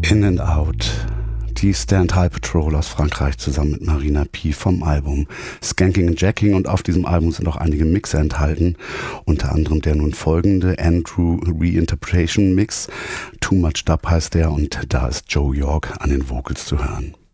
In and Out. Die Stand High Patrol aus Frankreich zusammen mit Marina P. vom Album Skanking and Jacking, und auf diesem Album sind auch einige Mixer enthalten, unter anderem der nun folgende Andrew Reinterpretation Mix. Too Much Dub heißt der, und da ist Joe York an den Vocals zu hören.